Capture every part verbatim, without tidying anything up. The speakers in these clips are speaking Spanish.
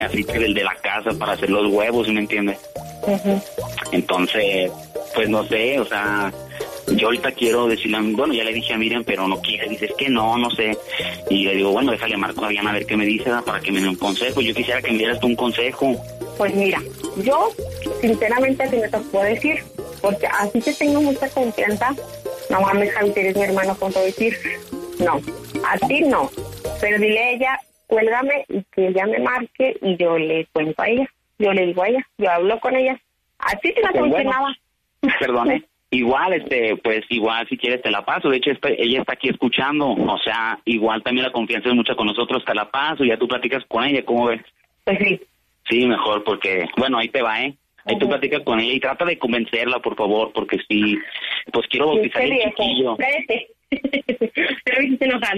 así que el de la casa para hacer los huevos, ¿me entiendes? Uh-huh. Entonces, pues no sé, o sea, yo ahorita quiero decirle, bueno, ya le dije a Miriam, pero no quiere, dice, es que no, no sé. Y le digo, bueno, déjale marco a Diana a ver qué me dice, ¿verdad? Para que me dé un consejo. Yo quisiera que me dieras tú un consejo. Pues mira, yo sinceramente así me te puedo decir, porque así que tengo mucha confianza. No mames, Javi, eres mi hermano, con todo decir. No, así no. Pero dile a ella, cuélgame y que ella me marque y yo le cuento a ella. Yo le digo a ella, yo hablo con ella. Así que no te voy a decir nada. Perdone. Igual, este, pues igual si quieres te la paso. De hecho, este, ella está aquí escuchando. O sea, igual también la confianza es mucha con nosotros. Te la paso y ya tú platicas con ella. ¿Cómo ves? Pues sí. Sí, mejor porque, bueno, ahí te va, ¿eh? Ahí uh-huh. Tú platicas con ella y trata de convencerla, por favor, porque sí, pues quiero bautizar el chiquillo. Espérate. Pero me hiciste enojar.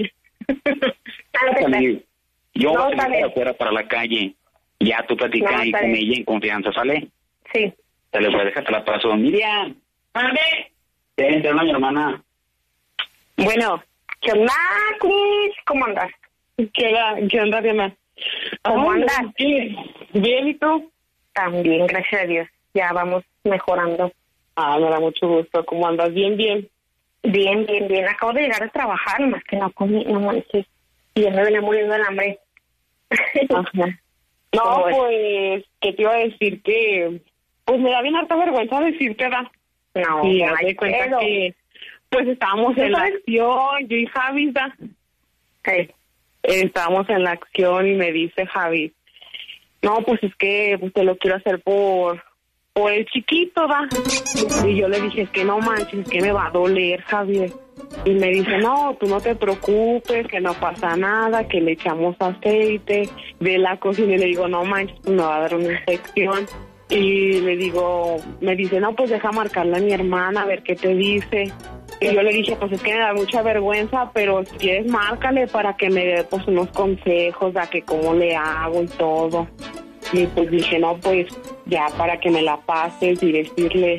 Yo no, voy a salir afuera para la calle. Ya tú platicas no, ahí con bien. Ella en confianza, ¿sale? Sí. Te le voy a dejar, te la paso. Miriam, ¿dónde? Te entra mi hermana. Bueno, ¿qué onda, Cris? ¿Cómo andas? ¿Qué onda, ¿Qué onda, Diana? ¿Cómo Ay, andas? ¿Qué? Bien, ¿y tú? También, gracias a Dios. Ya vamos mejorando. Ah, me da mucho gusto. ¿Cómo andas? Bien, bien. Bien, bien, bien. Acabo de llegar a trabajar, más que no comí, no manches. Y ya me venía muriendo el hambre. Ajá. No, pues, ¿qué te iba a decir? Que, pues me da bien harta vergüenza decirte, ¿verdad? No, y no haz de cuenta pero... que, pues estábamos en la acción, yo y Javi, ¿verdad? Sí. Estábamos en la acción y me dice Javi, no, pues es que pues, te lo quiero hacer por, por el chiquito, ¿va? Y yo le dije, es que no manches, es que me va a doler, Javier. Y me dice, no, tú no te preocupes, que no pasa nada, que le echamos aceite de la cocina. Y le digo, no manches, pues me va a dar una infección. Y le digo, me dice, no, pues deja marcarle a mi hermana, a ver qué te dice. Y yo le dije, pues es que me da mucha vergüenza, pero si quieres, márcale para que me dé pues unos consejos de que cómo le hago y todo. Y pues dije, no, pues ya para que me la pases y decirle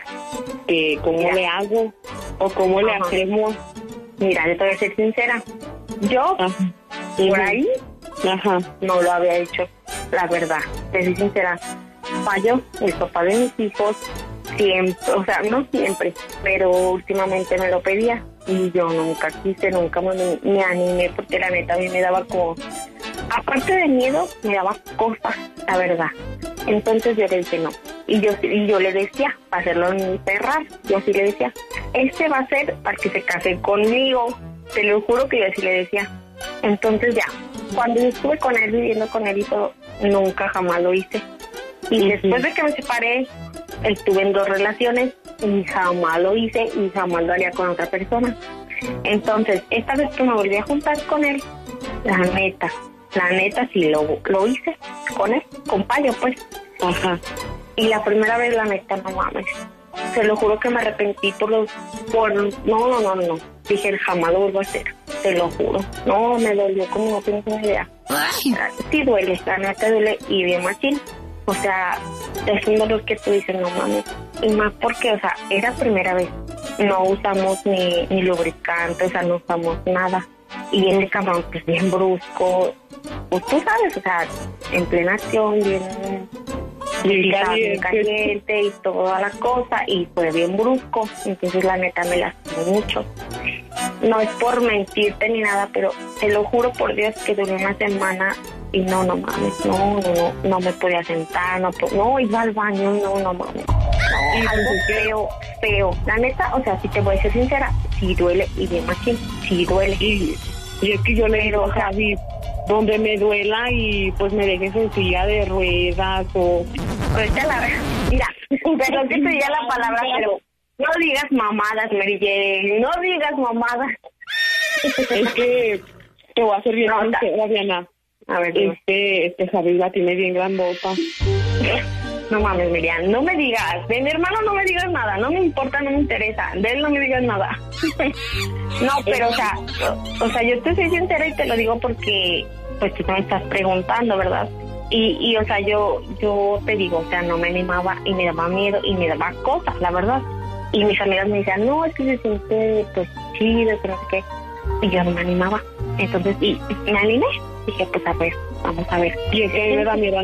que cómo Mira. le hago o cómo Ajá. le hacemos. Mira, yo te voy a ser sincera. Yo, Ajá. por ahí, Ajá. no lo había hecho, la verdad. Te soy sincera. Fallo, el papá de mis hijos, siempre, o sea, no siempre, pero últimamente me lo pedía y yo nunca quise, nunca me, me animé porque la neta a mí me daba como, aparte de miedo, me daba cosas, la verdad. Entonces yo le dije no. Y yo, y yo le decía, para hacerlo en mi perra, yo así le decía, este va a ser para que se case conmigo. Te lo juro que yo así le decía. Entonces ya, cuando yo estuve con él, viviendo con él y todo, nunca jamás lo hice. Y uh-huh. después de que me separé, estuve en dos relaciones y jamás lo hice y jamás lo haría con otra persona. Entonces, esta vez que me volví a juntar con él, la neta, la neta sí lo, lo hice con él, con Payo, pues. Ajá. Y la primera vez, la neta, no mames. Se lo juro que me arrepentí por los... por No, no, no, no. Dije, jamás lo vuelvo a hacer. Te lo juro. No, me dolió como no tienes una idea. Ay. Sí duele, la neta duele y bien machín. O sea, es un dolor que tú dices, no mames. Y más porque, o sea, era primera vez. No usamos ni, ni lubricante, o sea, no usamos nada. Y viene cabrón, pues bien brusco. Pues tú sabes, o sea, en plena acción, bien, bien caliente, caliente y toda la cosa. Y fue bien brusco. Entonces, la neta, me lastimó mucho. No es por mentirte ni nada, pero te lo juro por Dios que duró una semana y no, no mames, no, no, no me podía sentar, no, no iba al baño, no, no mames, no, algo feo, feo. La neta, o sea, si te voy a ser sincera, sí duele y bien machín, sí duele. Y, y es que yo le digo, Javi, donde me duela y pues me dejes en silla de ruedas o... Ahorita la mira, pero que te diga la palabra, pero... No digas mamadas, Mary Jane, no digas mamadas. Es que te voy a hacer bien sincera, Diana. A ver, este, este Javi la tiene bien grandota. No mames, Miriam, no me digas. De mi hermano no me digas nada, no me importa, no me interesa. De él no me digas nada. No, pero, o sea, o, o sea, yo te soy sincera y te lo digo porque, pues, tú me estás preguntando, ¿verdad? Y, y, o sea, yo, yo te digo, o sea, no me animaba y me daba miedo y me daba cosas, la verdad. Y mis amigas me decían, no, es que se siente, pues, chido, que no sé qué. Y yo no me animaba. Entonces, y, me animé. Dije, pues, a ver, Vamos a ver. Y es que a mí me da miedo